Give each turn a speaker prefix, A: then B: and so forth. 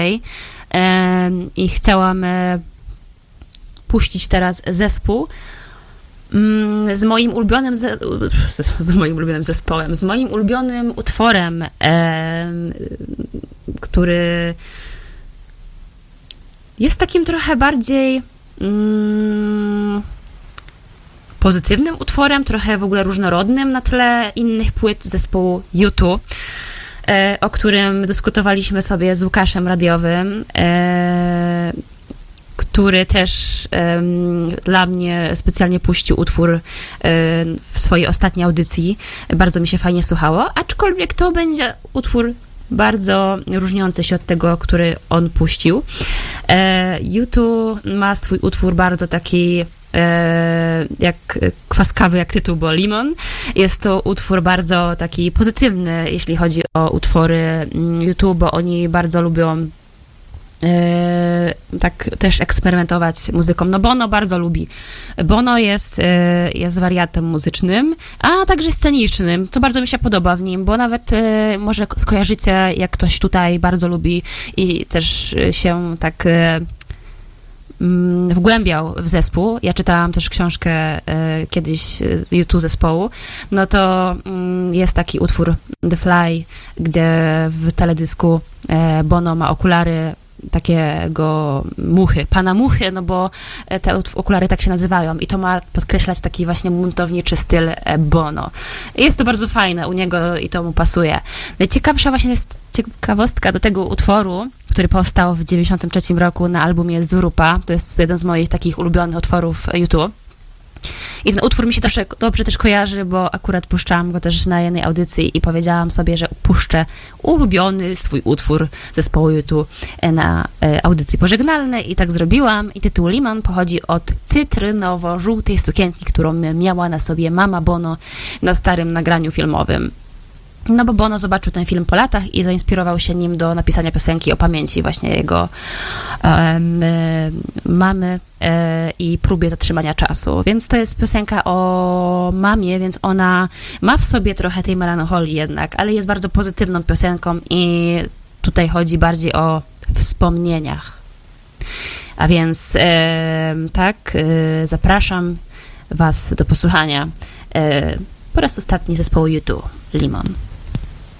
A: dzisiaj i chciałam puścić teraz zespół z moim ulubionym zespołem, z moim ulubionym utworem, który jest takim trochę bardziej pozytywnym utworem, trochę w ogóle różnorodnym na tle innych płyt zespołu U2, o którym dyskutowaliśmy sobie z Łukaszem Radiowym, który też dla mnie specjalnie puścił utwór w swojej ostatniej audycji. Bardzo mi się fajnie słuchało, aczkolwiek to będzie utwór bardzo różniący się od tego, który on puścił. U2 ma swój utwór bardzo taki jak kwaskawy, jak tytuł, bo Limon. Jest to utwór bardzo taki pozytywny, jeśli chodzi o utwory U2, bo oni bardzo lubią tak też eksperymentować muzyką. No Bono bardzo lubi. Bono jest wariatem muzycznym, a także scenicznym. To bardzo mi się podoba w nim, bo nawet może skojarzycie, jak ktoś tutaj bardzo lubi i też się tak wgłębiał w zespół. Ja czytałam też książkę kiedyś z U2 zespołu. No to jest taki utwór The Fly, gdzie w teledysku Bono ma okulary takiego pana muchy, no bo te okulary tak się nazywają i to ma podkreślać taki właśnie buntowniczy styl Bono. Jest to bardzo fajne u niego i to mu pasuje. Najciekawsza właśnie jest ciekawostka do tego utworu, który powstał w 1993 roku na albumie Zurupa. To jest jeden z moich takich ulubionych utworów U2. I ten utwór mi się dobrze też kojarzy, bo akurat puszczałam go też na jednej audycji i powiedziałam sobie, że puszczę ulubiony swój utwór zespołu U2 na audycji pożegnalnej i tak zrobiłam. I tytuł Limon pochodzi od cytrynowo-żółtej sukienki, którą miała na sobie mama Bono na starym nagraniu filmowym. No bo Bono zobaczył ten film po latach i zainspirował się nim do napisania piosenki o pamięci właśnie jego mamy i próbie zatrzymania czasu. Więc to jest piosenka o mamie, więc ona ma w sobie trochę tej melancholii jednak, ale jest bardzo pozytywną piosenką i tutaj chodzi bardziej o wspomnieniach. A więc zapraszam Was do posłuchania po raz ostatni zespołu U2, Limon.